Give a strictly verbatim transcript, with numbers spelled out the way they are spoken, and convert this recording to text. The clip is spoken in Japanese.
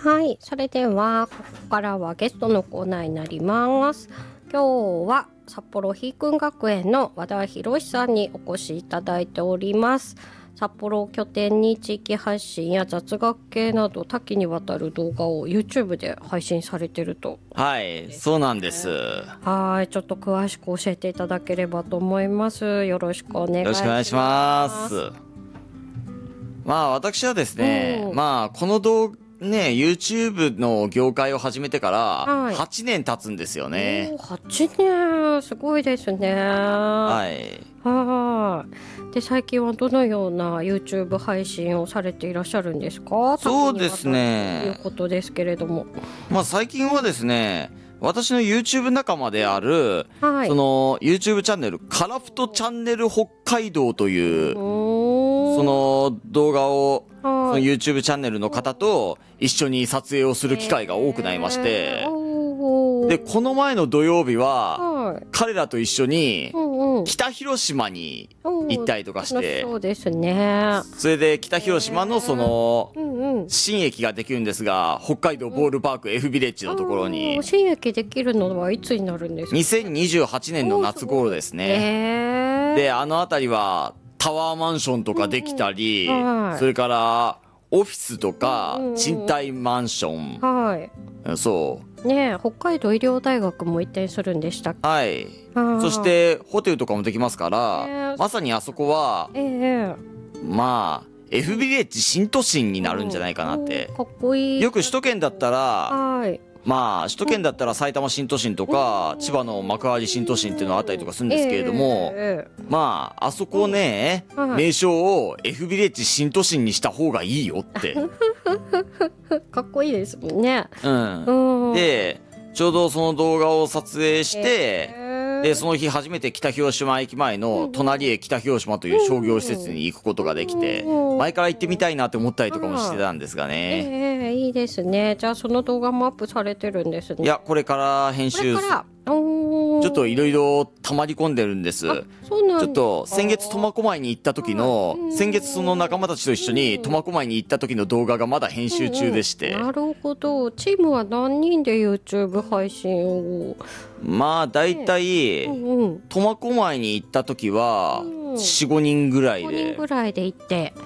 はい、それではここからはゲストのコーナーになります。今日は札幌ひーくん学園の和田博さんにお越しいただいております。札幌を拠点に地域発信や雑学系など多岐にわたる動画を YouTube で配信されてると。 はい、そうなんです。 はい、ちょっと詳しく教えていただければと思います。よろしくお願いします。 よろしくお願いします。まあ私はですね、 うん、 まあこの動画ね、YouTube の業界を始めてからはちねん経つんですよね。 はちねん、すごいですね。 はい。 はい。で、最近はどのような YouTube 配信をされていらっしゃるんですか？ そうですね。 ということですけれども。 まあ最近はですね、私の YouTube 仲間である、 はい、 その YouTube チャンネル、カラフトチャンネル北海道という、その動画を、その YouTube チャンネルの方と一緒に撮影をする機会が多くなりまして、で、この前の土曜日は、彼らと一緒に北広島に行ったりとかして、 そうですね。 それで北広島のその新駅ができるんですが、北海道ボールパーク F ビレッジのところに新駅できるのはいつになるんですか？ にせんにじゅうはちねんの夏頃ですね。で、あの辺りはタワーマンションとかできたり、それからオフィスとか賃貸マンション、はい、そうねえ、北海道医療大学も移転するんでしたっけ？ はい。そしてホテルとかもできますから、えー、まさにあそこは、えー、まあ F ビレッジ新都心になるんじゃないかなって。 かっこいい。 よく首都圏だったら、はい、まあ首都圏だったら埼玉新都心とか千葉の幕張新都心っていうのがあったりとかするんですけれども、えー、まああそこをね、はい、名称を F ビレッジ新都心にした方がいいよってかっこいいですもんね。 うん、でちょうどその動画を撮影して、えー、でその日初めて北広島駅前の隣へ北広島という商業施設に行くことができて、前から行ってみたいなって思ったりとかもしてたんですがね。 えー、いいですね。じゃあその動画もアップされてるんですね。 いや、これから編集ちょっといろいろ溜まり込んでるんです。 そうなんですか。 ちょっと先月苫小牧に行った時の、先月その仲間たちと一緒に苫小牧に行った時の動画がまだ編集中でして、 うんうん、なるほど。チームは何人で YouTube 配信を？ まあだいたい苫小牧に行った時はよん、ごにんぐらいでごにんぐらいで行って